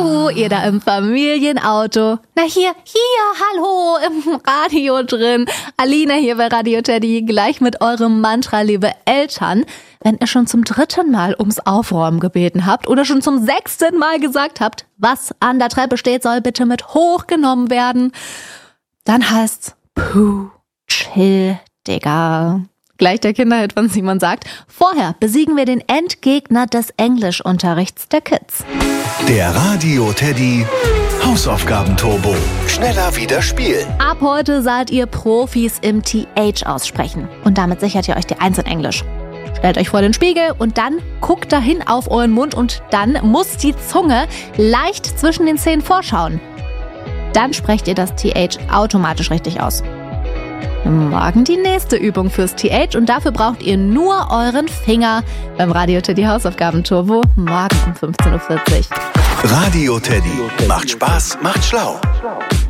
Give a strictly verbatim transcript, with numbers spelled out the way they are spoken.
Oh, ihr da im Familienauto. Na hier, hier, hallo, im Radio drin. Alina hier bei Radio Teddy, gleich mit eurem Mantra, liebe Eltern. Wenn ihr schon zum dritten Mal ums Aufräumen gebeten habt oder schon zum sechsten Mal gesagt habt, was an der Treppe steht, soll bitte mit hochgenommen werden, dann heißt's, puh, chill, Digga. Gleich der Kinderhit von Simon sagt, vorher besiegen wir den Endgegner des Englischunterrichts der Kids. Der Radio Teddy Hausaufgaben-Turbo. Schneller wieder spielen. Ab heute seid ihr Profis im T H aussprechen. Und damit sichert ihr euch die Eins in Englisch. Stellt euch vor den Spiegel und dann guckt dahin auf euren Mund und dann muss die Zunge leicht zwischen den Zähnen vorschauen. Dann sprecht ihr das T H automatisch richtig aus. Morgen die nächste Übung fürs T H und dafür braucht ihr nur euren Finger beim Radio Teddy Hausaufgaben-Turbo morgen um fünfzehn Uhr vierzig. Radio Teddy. Macht Spaß, macht schlau.